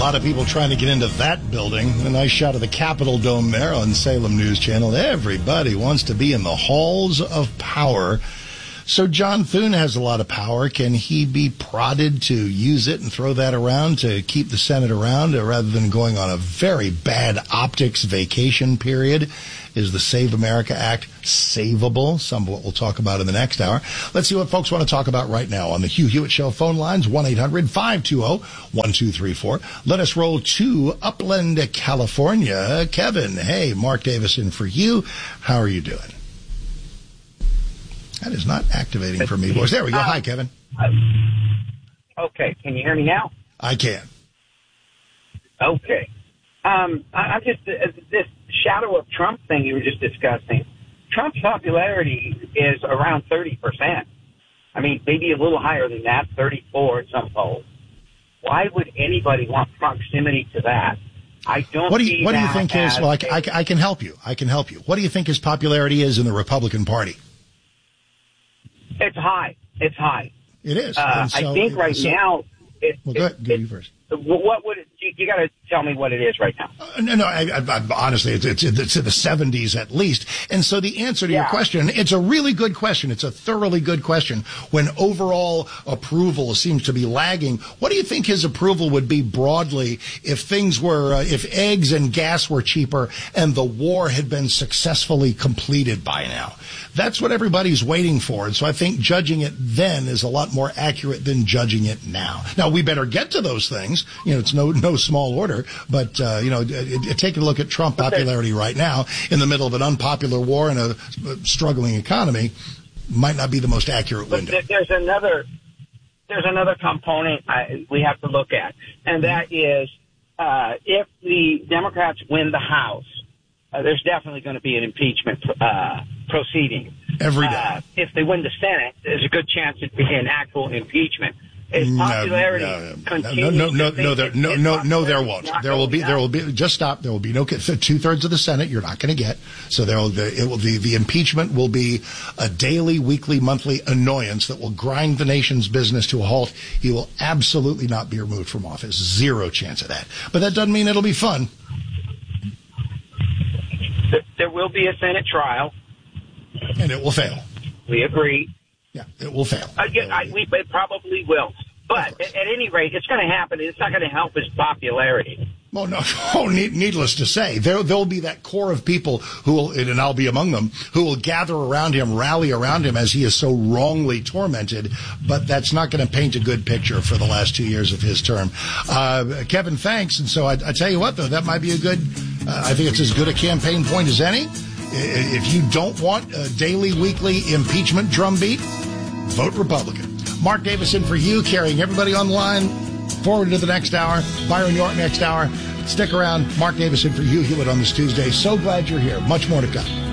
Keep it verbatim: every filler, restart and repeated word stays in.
lot of people trying to get into that building. A nice shot of the Capitol Dome there on Salem News Channel. Everybody wants to be in the halls of power. So John Thune has a lot of power. Can he be prodded to use it and throw that around to keep the Senate around rather than going on a very bad optics vacation period? Is the Save America Act savable? Some of what we'll talk about in the next hour. Let's see what folks want to talk about right now on the Hugh Hewitt Show phone lines, one eight hundred five two zero one two three four. Let us roll to Upland, California. Kevin, hey, Mark Davis in for you. How are you doing? That is not activating for me, boys. There we go. Hi, Kevin. Okay. Can you hear me now? I can. Okay. Um, I, I'm just, uh, this shadow of Trump thing you were just discussing. Trump's popularity is around thirty percent. I mean, maybe a little higher than that, thirty-four at some polls. Why would anybody want proximity to that? I don't What do you, see what do you that think is, as well, I, a- I, I can help you. I can help you. What do you think his popularity is in the Republican Party? It's high. It's high. It is. Uh, And so- I think right so- now, it, Well, go it, ahead. Go it, you first. what would it, you, you got to tell me what it is right now. Uh, no, no. I, I, I, honestly, it's, it's it's in the seventies at least. And so the answer to Yeah. your question, it's a really good question. It's a thoroughly good question. When overall approval seems to be lagging, what do you think his approval would be broadly if things were, uh, if eggs and gas were cheaper and the war had been successfully completed by now? That's what everybody's waiting for. And so I think judging it then is a lot more accurate than judging it now. Now, we better get to those things. You know, it's no no small order. But, uh, you know, it, it, take a look at Trump popularity right now in the middle of an unpopular war and a struggling economy might not be the most accurate But window. th- there's another there's another component I, we have to look at, and that is uh, if the Democrats win the House, uh, there's definitely going to be an impeachment uh, proceeding. Every day. Uh, if they win the Senate, there's a good chance it'd be an actual impeachment. His popularity no, no, continues no, no, to no, no, there, no, no, no, there won't. Not There will be, going there down. will be. Just stop. There will be no two thirds of the Senate. You're not going to get. So there will. It will. The the impeachment will be a daily, weekly, monthly annoyance that will grind the nation's business to a halt. He will absolutely not be removed from office. Zero chance of that. But that doesn't mean it'll be fun. There will be a Senate trial. And it will fail. We agree. Yeah, it will fail. Uh, yeah, I, we it probably will. But at, at any rate, it's going to happen. It's not going to help his popularity. Well, no, oh, need, needless to say, there there'll be that core of people who will, and I'll be among them, who will gather around him, rally around him as he is so wrongly tormented. But that's not going to paint a good picture for the last two years of his term. Uh, Kevin, thanks. And so I, I tell you what, though, that might be a good. Uh, I think it's as good a campaign point as any. If you don't want a daily, weekly impeachment drumbeat, vote Republican. Mark Davis in for you, carrying everybody on the line. Forward to the next hour. Byron York next hour. Stick around. Mark Davis in for you, Hewitt on this Tuesday. So glad you're here. Much more to come.